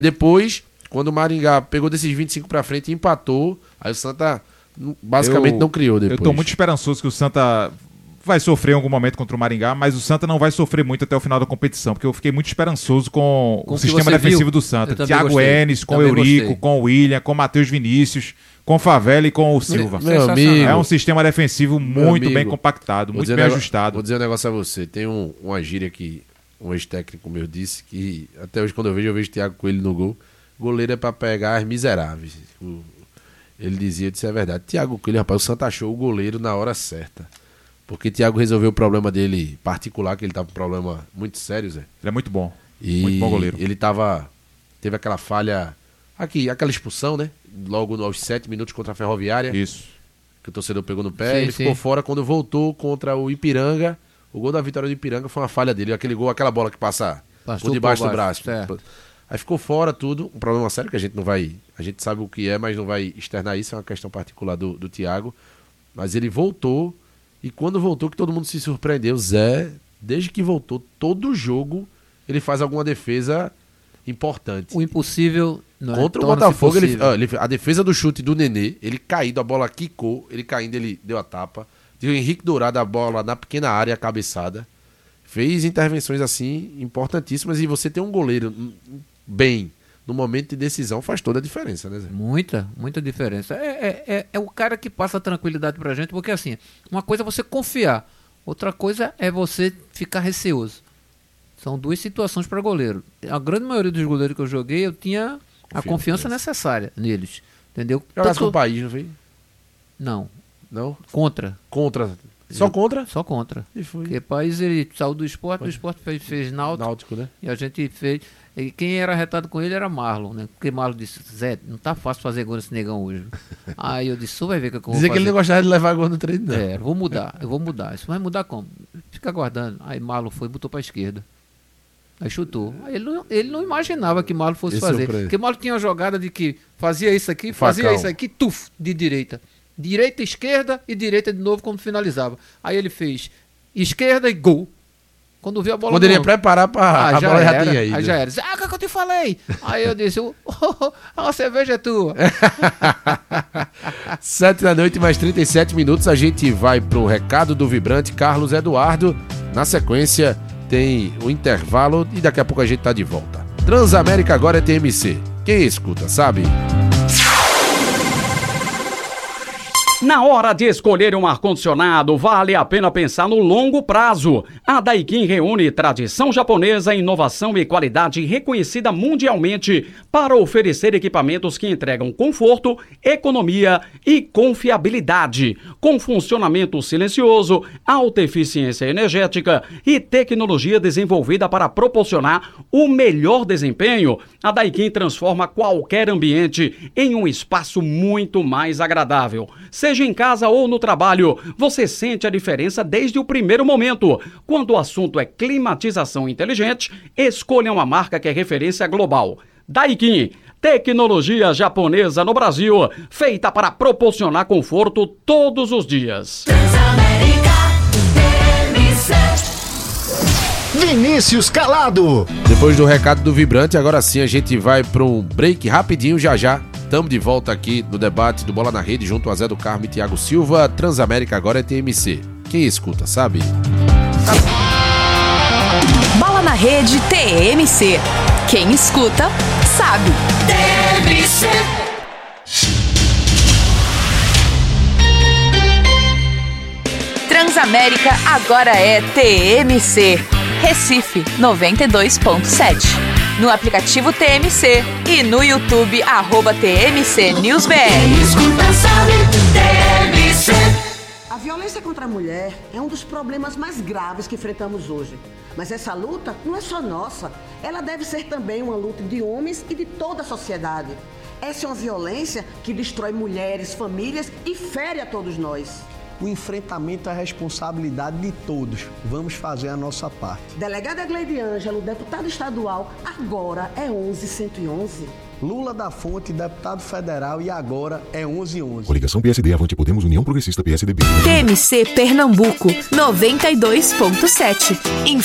Depois, quando o Maringá pegou desses 25 pra frente e empatou, aí o Santa basicamente não criou depois. Eu tô muito esperançoso que o Santa vai sofrer em algum momento contra o Maringá, mas o Santa não vai sofrer muito até o final da competição, porque eu fiquei muito esperançoso com o sistema defensivo do Santa. Thiago Enes, com o Eurico, com o William, com o Matheus Vinícius, com o Favela e com o Silva. Meu amigo, é um sistema defensivo muito bem compactado, muito bem ajustado. Vou dizer um negócio a você. Tem uma gíria que um ex-técnico meu disse, que até hoje quando eu vejo Thiago Coelho no gol. Goleiro é pra pegar as miseráveis. Ele dizia, eu disse, é verdade. Thiago Coelho, rapaz, o Santa achou o goleiro na hora certa. Porque Thiago resolveu o problema dele particular, que ele tava com um problema muito sério, Zé. Ele é muito bom. Muito bom goleiro. Ele teve aquela falha aquela expulsão, né? Logo aos 7 minutos contra a Ferroviária. Isso. Que o torcedor pegou no pé. Ele ficou fora quando voltou contra o Ipiranga. O gol da vitória do Ipiranga foi uma falha dele. Aquele gol, aquela bola que passa por debaixo do braço. Certo. Aí ficou fora tudo. Um problema sério que a gente não vai... A gente sabe o que é, mas não vai externar isso. É uma questão particular do Thiago. Mas ele voltou. E quando voltou, que todo mundo se surpreendeu. Zé, desde que voltou, todo jogo ele faz alguma defesa importante. O impossível não contra o Botafogo, a defesa do chute do Nenê, ele caído, a bola quicou, ele caindo, ele deu a tapa. Deu o Henrique Dourado, a bola na pequena área, a cabeçada. Fez intervenções assim importantíssimas. E você tem um goleiro bem no momento de decisão faz toda a diferença, né, Zé? Muita diferença. É o cara que passa tranquilidade pra gente, porque assim, uma coisa é você confiar, outra coisa é você ficar receoso. São duas situações para goleiro. A grande maioria dos goleiros que eu joguei, eu tinha a confiança necessária neles, entendeu? Jogasse com o País, não foi? Não. Não? Contra. Só contra? Só contra. E foi. Porque País, ele saiu do esporte, o esporte fez Náutico, né? E a gente fez... E quem era retado com ele era Marlon, né? Porque Marlon disse, Zé, não tá fácil fazer gol nesse negão hoje. Aí eu disse, vai ver o que eu vou fazer. Dizer que ele não gostava de levar gol no treino, não. Eu vou mudar. Isso vai mudar como? Fica aguardando. Aí Marlon foi e botou pra esquerda. Aí chutou. Aí ele não imaginava que Marlon fosse fazer. Porque Marlon tinha uma jogada de que fazia isso aqui, de direita. Direita, esquerda e direita de novo quando finalizava. Aí ele fez esquerda e gol. Quando viu a bola... Poderia preparar para a bola já tinha ido. Aí já era. O que eu te falei? Aí eu disse, a cerveja é tua. 7 da noite, mais 37 minutos. A gente vai pro recado do vibrante Carlos Eduardo. Na sequência, tem o intervalo e daqui a pouco a gente tá de volta. Transamérica agora é TMC. Quem escuta, sabe? Na hora de escolher um ar-condicionado, vale a pena pensar no longo prazo. A Daikin reúne tradição japonesa, inovação e qualidade reconhecida mundialmente para oferecer equipamentos que entregam conforto, economia e confiabilidade. Com funcionamento silencioso, alta eficiência energética e tecnologia desenvolvida para proporcionar o melhor desempenho, a Daikin transforma qualquer ambiente em um espaço muito mais agradável. Seja em casa ou no trabalho, você sente a diferença desde o primeiro momento. Quando o assunto é climatização inteligente, escolha uma marca que é referência global. Daikin, tecnologia japonesa no Brasil, feita para proporcionar conforto todos os dias. Vinícius Calado. Depois do recado do Vibrante, agora sim a gente vai para um break rapidinho, já. Estamos de volta aqui no debate do Bola na Rede, junto a Zé do Carmo e Thiago Silva. Transamérica agora é TMC. Quem escuta, sabe? Bola na Rede TMC. Quem escuta, sabe. TMC. Transamérica agora é TMC. Recife 92.7. No aplicativo TMC e no YouTube, @TMC NewsBR. A violência contra a mulher é um dos problemas mais graves que enfrentamos hoje. Mas essa luta não é só nossa. Ela deve ser também uma luta de homens e de toda a sociedade. Essa é uma violência que destrói mulheres, famílias e fere a todos nós. O enfrentamento é a responsabilidade de todos. Vamos fazer a nossa parte. Delegada Gleide Ângelo, deputado estadual, agora é 11.111. Lula da Fonte, deputado federal, e agora é 11.11. Coligação PSD, Avante Podemos, União Progressista, PSDB. TMC Pernambuco 92.7.